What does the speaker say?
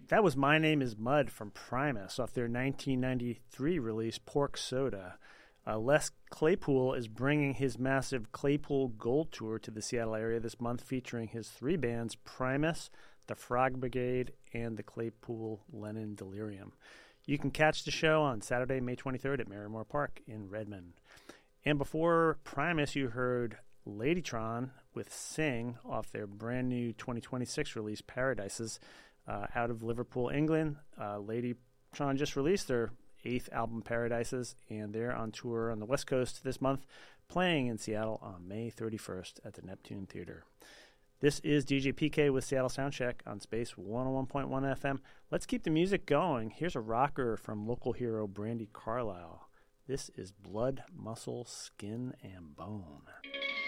That was My Name is Mud from Primus off their 1993 release, Pork Soda. Les Claypool is bringing his massive Claypool Gold Tour to the Seattle area this month, featuring his three bands, Primus, the Frog Brigade, and the Claypool Lennon Delirium. You can catch the show on Saturday, May 23rd at Merrimore Park in Redmond. And before Primus, you heard Ladytron with Sing off their brand new 2026 release, Paradises, out of Liverpool, England. Ladytron just released their 8th album, Paradises, and they're on tour on the West Coast this month, playing in Seattle on May 31st at the Neptune Theater. This is DJ PK with Seattle Soundcheck on Space 101.1 FM. Let's keep the music going. Here's a rocker from local hero Brandi Carlile. This is Blood, Muscle, Skin, and Bone.